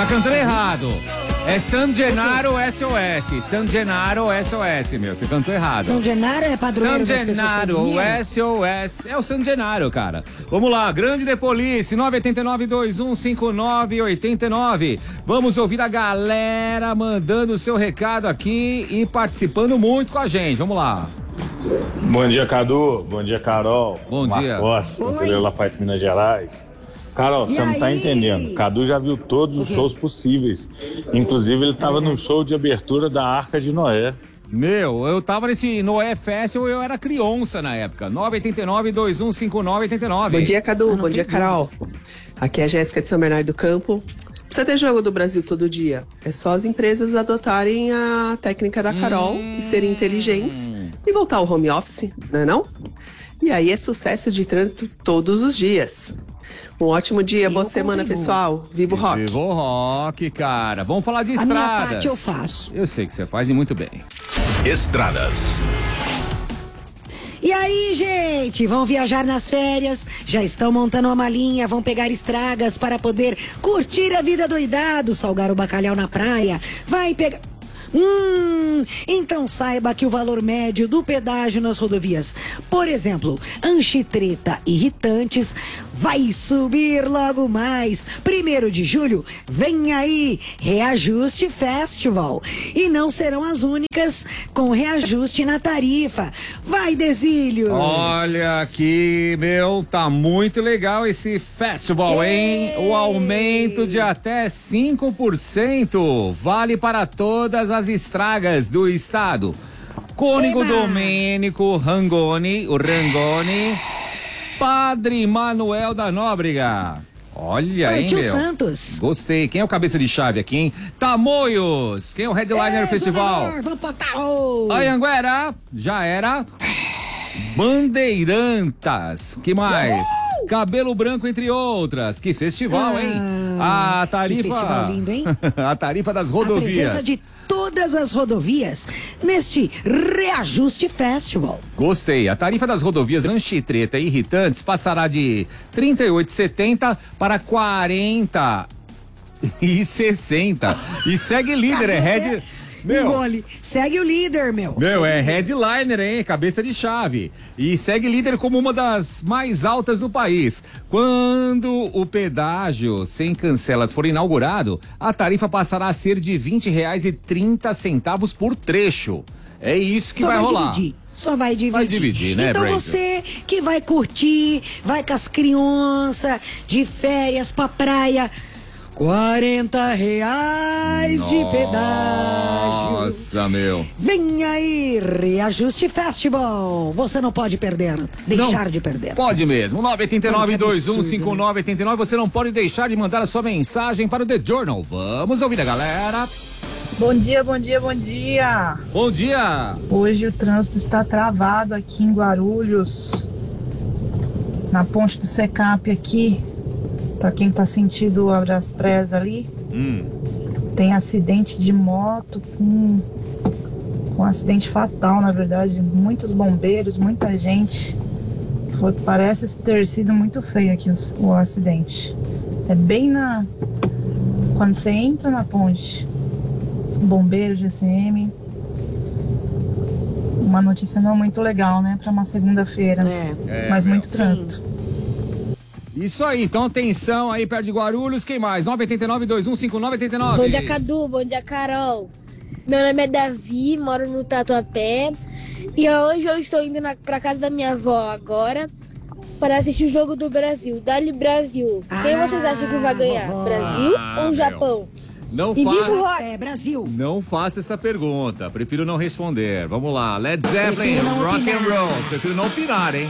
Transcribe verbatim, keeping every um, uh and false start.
tá cantando errado. É San Gennaro S O S. San Gennaro S O S, meu. Você cantou errado. San Gennaro é padroeiro San das pessoas sem Gennaro dinheiro? S O S. É o San Gennaro, cara. Vamos lá, Grande De Police, nove oito nove, dois um cinco nove oito nove. Vamos ouvir a galera mandando o seu recado aqui e participando muito com a gente. Vamos lá. Bom dia, Cadu. Bom dia, Carol. Bom dia. Marcos, conselheiro Lafayette, Minas Gerais. Carol, E você não tá aí? entendendo. Cadu já viu todos os shows possíveis. Inclusive, ele tava no show de abertura da Arca de Noé. Meu, eu tava nesse Noé Festival, eu era criança na época. nove oito nove, dois um cinco nove oito nove. Bom dia, Cadu. Ah, não Bom dia, acredito. Carol. Aqui é a Jéssica de São Bernardo do Campo. Precisa ter jogo do Brasil todo dia. É só as empresas adotarem a técnica da Carol Hum. e serem inteligentes e voltar ao home office, não é não? E aí é sucesso de trânsito todos os dias. Um ótimo dia, boa Eu semana, contribuo. pessoal. Viva o rock. Viva o rock, cara. Vamos falar de A minha estradas. parte eu faço. Eu sei que você faz e muito bem. Estradas. E aí, gente, vão viajar nas férias, já estão montando uma malinha, vão pegar estragas para poder curtir a vida doidado, salgar o bacalhau na praia, vai pegar... Hum, então saiba que o valor médio do pedágio nas rodovias, por exemplo, Anchitreta e Irritantes, vai subir logo mais. Primeiro de julho, vem aí, Reajuste Festival. E não serão as únicas com reajuste na tarifa. Vai, Desílio! Olha aqui, meu, tá muito legal esse festival, hein? O aumento de até cinco por cento vale para todas as estragas do estado. Cônigo Eba! Domênico Rangoni, o Rangoni, Padre Manuel da Nóbrega. Olha, Oi, hein, tio meu? Santos. Gostei. Quem é o cabeça de chave aqui, hein? Tamoios. Quem é o headliner do festival? Jogador, vamos pra tal. Anhanguera, já era. Bandeirantas, que mais? Cabelo Branco, entre outras. Que festival, hein? A tarifa. que festival lindo, hein? A tarifa das A rodovias. presença de todas as rodovias neste Reajuste Festival. Gostei. A tarifa das rodovias Anchitreta e Irritantes passará de trinta e oito reais e setenta centavos para quarenta reais e sessenta centavos. E segue líder, é head... Meu, Engole. Segue o líder, meu. Meu, Segue é o líder. headliner, hein? Cabeça de chave. E segue líder como uma das mais altas do país. Quando o pedágio sem cancelas for inaugurado, a tarifa passará a ser de vinte reais e trinta centavos por trecho. É isso que Só vai, vai rolar. dividir. Só vai dividir. Vai dividir, né, Então Brandon? você que vai curtir, vai com as crianças de férias pra praia, quarenta reais de pedágio. Nossa, meu. Vem aí, Reajuste Festival. Você não pode perder, deixar Não de perder. Pode mesmo. nove oito nove, Que dois um absurdo, cinco nove oito nove. Você não pode deixar de mandar a sua mensagem para o The Journal. Vamos ouvir a galera. Bom dia, bom dia, bom dia. Bom dia. Hoje o trânsito está travado aqui em Guarulhos, na ponte do Secap aqui. Para quem tá sentindo o Abras Prés ali, Hum. tem acidente de moto com, com um acidente fatal, na verdade. Muitos bombeiros, muita gente. Foi, parece ter sido muito feio aqui o, o acidente. É bem na... Quando você entra na ponte, bombeiro, G C M. Uma notícia não muito legal, né? Para uma segunda-feira. É. É, Mas meu. muito trânsito. Isso aí, então atenção aí perto de Guarulhos. Quem mais? nove oito nove, dois um cinco nove oito nove. Bom dia, Cadu. Bom dia, Carol. Meu nome é Davi, moro no Tatuapé. E hoje eu estou indo na, pra casa da minha avó agora para assistir o jogo do Brasil. Dali Brasil. Quem Ah, vocês acham que vai ganhar? vovó. Brasil Ah, ou meu. Japão? Não E viva o faça, rock! É, Brasil. não faça essa pergunta. Prefiro não responder. Vamos lá. Led Zeppelin, Prefiro não rock and opinar. roll. Prefiro não opinar, hein?